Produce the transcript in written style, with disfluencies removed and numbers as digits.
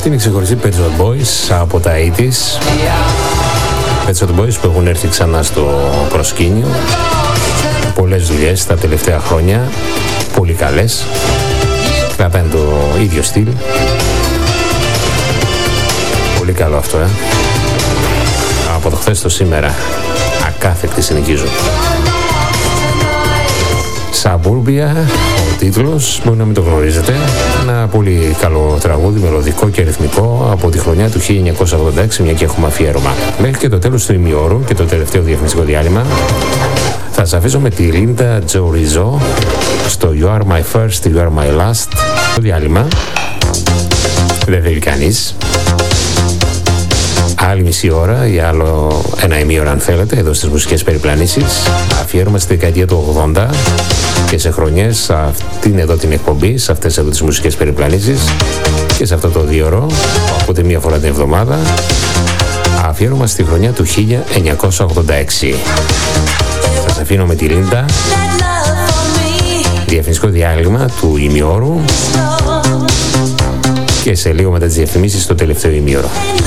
Αυτή είναι η ξεχωριστή Pet Shop Boys από τα 80's. Pet Shop Boys που έχουν έρθει ξανά στο προσκήνιο. Πολλές δουλειές τα τελευταία χρόνια, πολύ καλές. Κρατάνε το ίδιο στυλ. Πολύ καλό αυτό, Από το χθες στο σήμερα. Ακάθεκτη συνεχίζω. Suburbia, ο τίτλος, μπορεί να μην το γνωρίζετε. Ένα πολύ καλό τραγούδι, μελωδικό και ρυθμικό από τη χρονιά του 1986, μια και έχουμε αφιέρωμα. Μέχρι και το τέλος του ημιώρου και το τελευταίο διαφημιστικό διάλειμμα θα σας αφήσω με τη Linda Jo Rizzo στο You Are My First, You Are My Last. Το διάλειμμα δεν θέλει κανείς. Άλλη μισή ώρα ή άλλο ένα ημίωρο αν θέλετε εδώ στις μουσικές περιπλανήσεις. Αφιέρωμα στη δεκαετία του 80 και σε χρονιές αυτήν εδώ την εκπομπή, σε αυτές εδώ τις μουσικές περιπλανήσεις και σε αυτό το 2ωρο, οπότε μία φορά την εβδομάδα. Αφιέρωμα στη χρονιά του 1986. Σας αφήνω με τη Λίντα. Διαφημιστικό διάλειμμα του ημιώρου και σε λίγο μετά τις διαφημίσεις στο τελευταίο ημιώρο.